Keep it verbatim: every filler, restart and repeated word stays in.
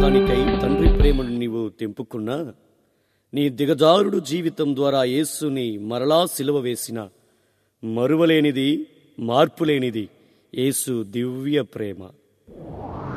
లోకానికై తండ్రి ప్రేమను నీవు తెంపుకున్నా, నీ దిగజారుడు జీవితం ద్వారా యేసుని మరలా సిలువ వేసిన మరువలేనిది, మార్పులేనిది యేసు దివ్య ప్రేమ.